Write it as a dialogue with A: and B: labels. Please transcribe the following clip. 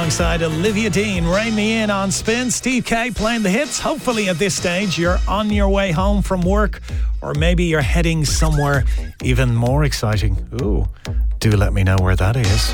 A: alongside Olivia Dean. Rein Me In on Spin. Steve K playing the hits. Hopefully at this stage you're on your way home from work, or maybe you're heading somewhere even more exciting. Ooh, do let me know where that is.